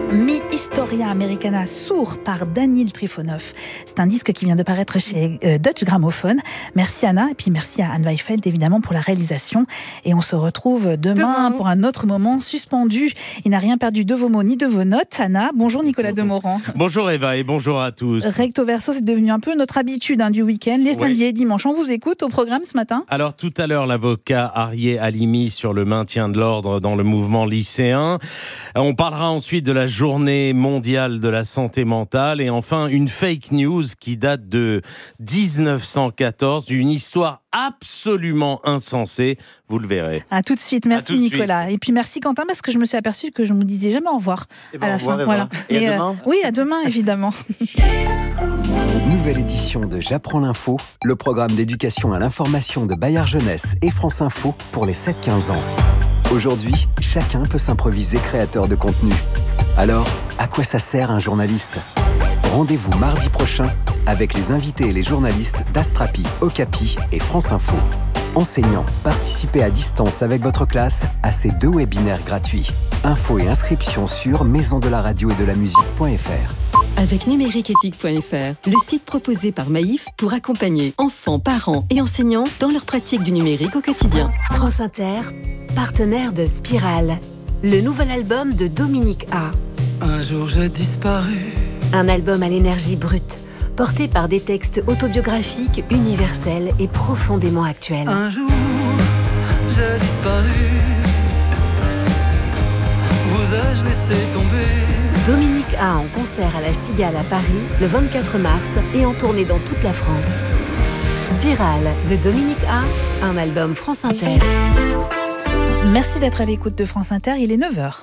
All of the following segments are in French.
Mi Historia Americana Sourd par Daniil Trifonov. C'est un disque qui vient de paraître chez Deutsche Grammophon. Merci Anna, et puis merci à Anne Weifeld évidemment pour la réalisation. Et on se retrouve demain pour un autre moment suspendu. Il n'a rien perdu de vos mots ni de vos notes. Anna, bonjour Nicolas Demorand. Bonjour Eva et bonjour à tous. Recto verso, c'est devenu un peu notre habitude du week-end. Les samedis et dimanches, on vous écoute au programme ce matin. Alors tout à l'heure, l'avocat Arié Halimi sur le maintien de l'ordre dans le mouvement lycéen. On parlera ensuite de la journée mondiale de la santé mentale et enfin une fake news qui date de 1914, une histoire absolument insensée, vous le verrez. À tout de suite, merci Nicolas. Et puis merci Quentin, parce que je me suis aperçue que je ne me disais jamais au revoir à la fin. Voilà. Et à demain oui, à demain évidemment. Nouvelle édition de J'apprends l'info, le programme d'éducation à l'information de Bayard Jeunesse et France Info pour les 7-15 ans. Aujourd'hui, chacun peut s'improviser créateur de contenu. Alors, à quoi ça sert un journaliste ? Rendez-vous mardi prochain avec les invités et les journalistes d'Astrapi, Okapi et France Info. Enseignants, participez à distance avec votre classe à ces 2 webinaires gratuits. Infos et inscriptions sur maisondelaradio-et-de-la-musique.fr. Avec numériqueéthique.fr, le site proposé par Maïf pour accompagner enfants, parents et enseignants dans leur pratique du numérique au quotidien. France Inter, partenaire de Spirale, le nouvel album de Dominique A. Un jour j'ai disparu. Un album à l'énergie brute, porté par des textes autobiographiques, universels et profondément actuels. Un jour j'ai disparu. Vous ai-je laissé tomber? Dominique A en concert à la Cigale à Paris le 24 mars et en tournée dans toute la France. Spirale de Dominique A, un album France Inter. Merci d'être à l'écoute de France Inter, il est 9h.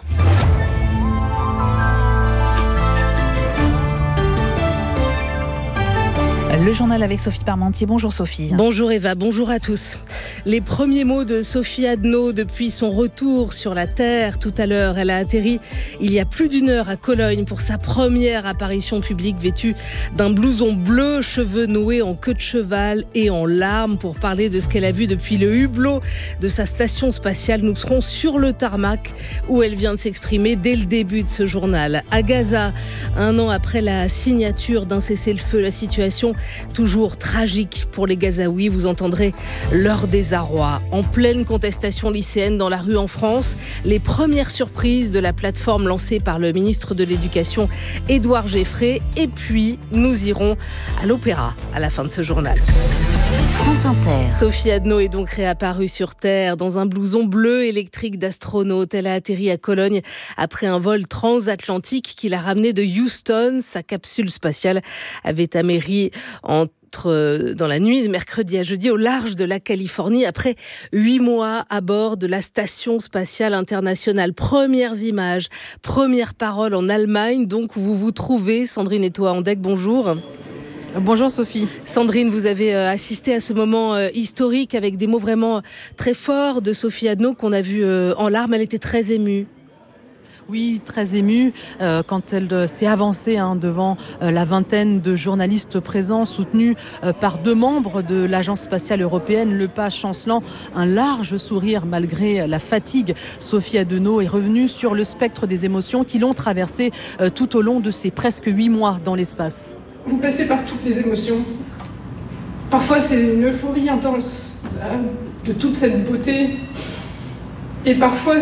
Le journal avec Sophie Parmentier. Bonjour Sophie. Bonjour Eva, bonjour à tous. Les premiers mots de Sophie Adno depuis son retour sur la Terre. Tout à l'heure, elle a atterri il y a plus d'1 heure à Cologne pour sa première apparition publique vêtue d'un blouson bleu, cheveux noués en queue de cheval et en larmes pour parler de ce qu'elle a vu depuis le hublot de sa station spatiale. Nous serons sur le tarmac où elle vient de s'exprimer dès le début de ce journal. À Gaza, 1 an après la signature d'un cessez-le-feu, la situation toujours tragique pour les Gazaouis. Vous entendrez leur désarroi. En pleine contestation lycéenne dans la rue en France, les premières surprises de la plateforme lancée par le ministre de l'Éducation, Édouard Geffray. Et puis, nous irons à l'opéra à la fin de ce journal. France Inter. Sophie Adno est donc réapparue sur Terre dans un blouson bleu électrique d'astronaute. Elle a atterri à Cologne après un vol transatlantique qui l'a ramenée de Houston. Sa capsule spatiale avait améri dans la nuit de mercredi à jeudi au large de la Californie après 8 mois à bord de la Station Spatiale Internationale. Premières images, premières paroles en Allemagne, donc où vous vous trouvez. Sandrine Etoa-Andec, bonjour. Bonjour Sophie. Sandrine, vous avez assisté à ce moment historique avec des mots vraiment très forts de Sophie Adno qu'on a vu en larmes. Elle était très émue. Oui, très émue quand elle s'est avancée devant la vingtaine de journalistes présents, soutenus par 2 membres de l'Agence spatiale européenne, le pas chancelant un large sourire malgré la fatigue. Sophie Adno est revenue sur le spectre des émotions qui l'ont traversée tout au long de ces presque 8 mois dans l'espace. Vous passez par toutes les émotions. Parfois, c'est une euphorie intense de toute cette beauté. Et parfois,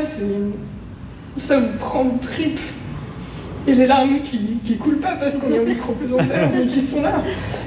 ça vous prend au tripes. Et les larmes qui coulent pas parce qu'on est en micro-pesanteur, mais qui sont là.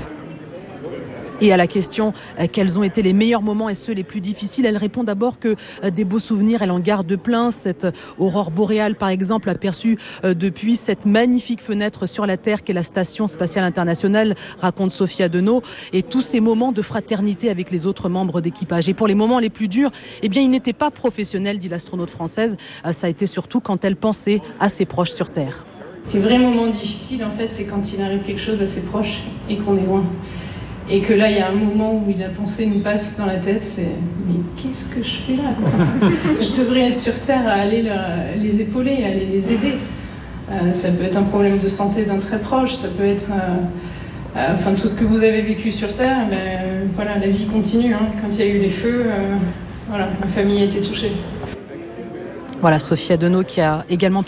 Et à la question quels ont été les meilleurs moments et ceux les plus difficiles, elle répond d'abord que des beaux souvenirs, elle en garde plein. Cette aurore boréale, par exemple, aperçue depuis cette magnifique fenêtre sur la Terre qu'est la Station Spatiale Internationale, raconte Sophie Adno, et tous ces moments de fraternité avec les autres membres d'équipage. Et pour les moments les plus durs, il n'était pas professionnel, dit l'astronaute française. Ça a été surtout quand elle pensait à ses proches sur Terre. Le vrai moment difficile, en fait, c'est quand il arrive quelque chose à ses proches et qu'on est loin. Et que là, il y a un moment où la pensée nous passe dans la tête, c'est « mais qu'est-ce que je fais là, quoi ?» Je devrais être sur Terre à aller les épauler, à aller les aider. Ça peut être un problème de santé d'un très proche, ça peut être tout ce que vous avez vécu sur Terre. Voilà, la vie continue. Quand il y a eu les feux, ma famille a été touchée. Voilà, Sophie Adno qui a également